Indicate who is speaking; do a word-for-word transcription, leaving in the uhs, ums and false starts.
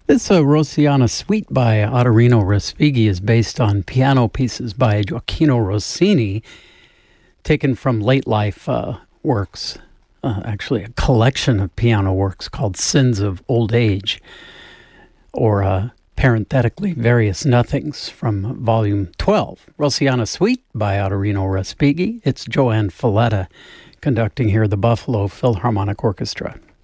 Speaker 1: This uh, Rosiana Suite by Ottorino Respighi is based on piano pieces by Gioacchino Rossini, taken from late life uh, works, uh, actually a collection of piano works called Sins of Old Age, or uh, parenthetically, Various Nothings from Volume twelve. Rosiana Suite by Ottorino Respighi. It's Joanne Falletta conducting here the Buffalo Philharmonic Orchestra.